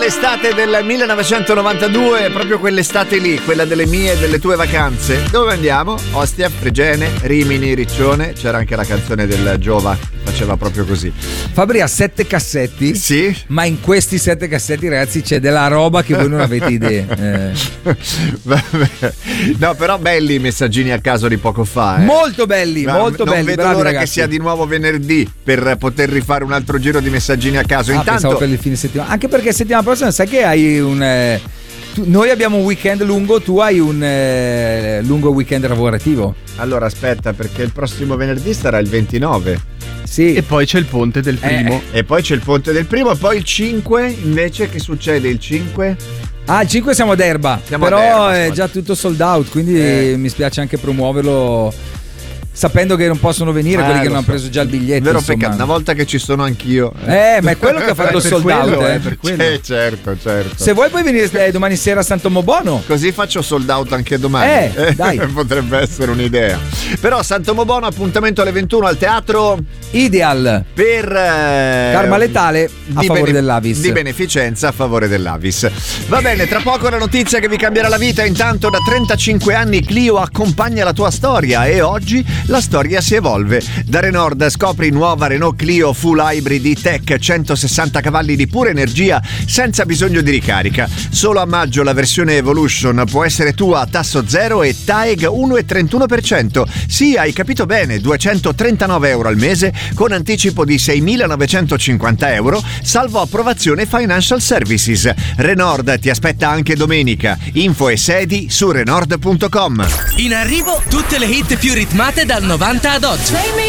l'estate del 1992, proprio quell'estate lì, quella delle mie e delle tue vacanze. Dove andiamo? Ostia, Fregene, Rimini, Riccione. C'era anche la canzone del Giova, faceva proprio così. Fabri ha 7 cassetti. Sì. Ma in questi 7 cassetti, ragazzi, c'è della roba che voi non avete idea. Vabbè. No, però belli i messaggini a caso di poco fa. Molto belli, molto belli. Non vedo bravi, l'ora ragazzi. che sia di nuovo venerdì per poter rifare un altro giro di messaggini a caso. Pensavo Intanto per il fine settimana. Anche perché settimana prossima sai che hai noi abbiamo un weekend lungo, tu hai un lungo weekend lavorativo. allora aspetta, perché il prossimo venerdì sarà il 29. Sì. E poi c'è il ponte del primo. E poi c'è il ponte del primo. E poi il 5 invece, che succede il 5? Ah, il 5 siamo ad Erba. Siamo però ad Erba, è già tutto sold out, quindi mi spiace anche promuoverlo sapendo che non possono venire quelli che non hanno preso già il biglietto. Vero insomma. peccato, una volta che ci sono anch'io. Ma è quello che ha fatto il sold out, per quello. Certo. Se vuoi puoi venire domani sera a San Tomobono. Così faccio sold out anche domani. Dai. Potrebbe essere un'idea. Però San Tomobono, appuntamento alle 21 al teatro Ideal per Karma Letale a favore dell'Avis. Di beneficenza a favore dell'Avis. Va bene, tra poco la notizia che vi cambierà la vita. Intanto da 35 anni Clio accompagna la tua storia e oggi la storia si evolve. Da Renault scopri nuova Renault Clio Full Hybrid E-Tech, 160 cavalli di pura energia senza bisogno di ricarica. Solo a maggio la versione Evolution può essere tua a tasso zero e TAEG 1,31%. Sì, hai capito bene, 239 euro al mese con anticipo di 6.950 euro, salvo approvazione Financial Services. Renault ti aspetta anche domenica. Info e sedi su Renault.com. In arrivo tutte le hit più ritmate dal 90 ad oggi.